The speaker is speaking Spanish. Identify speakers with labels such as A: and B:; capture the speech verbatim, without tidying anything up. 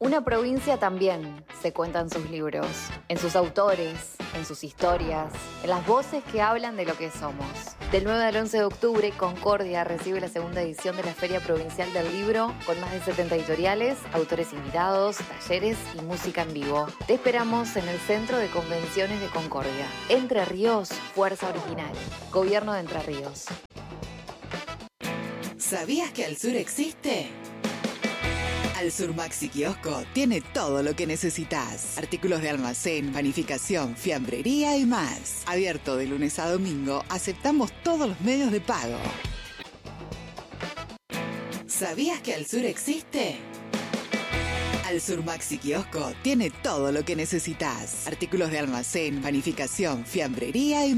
A: Una provincia también se cuenta en sus libros, en sus autores, en sus historias, en las voces que hablan de lo que somos. Del nueve al once de octubre, Concordia recibe la segunda edición de la Feria Provincial del Libro, con más de setenta editoriales, autores invitados, talleres y música en vivo. Te esperamos en el Centro de Convenciones de Concordia. Entre Ríos, Fuerza Original. Gobierno de Entre Ríos.
B: ¿Sabías que Al Sur existe? Al Sur Maxi Kiosco tiene todo lo que necesitas. Artículos de almacén, panificación, fiambrería y más. Abierto de lunes a domingo, aceptamos todos los medios de pago. ¿Sabías que Al Sur existe? Al Sur Maxi Kiosco tiene todo lo que necesitas. Artículos de almacén, panificación, fiambrería y más.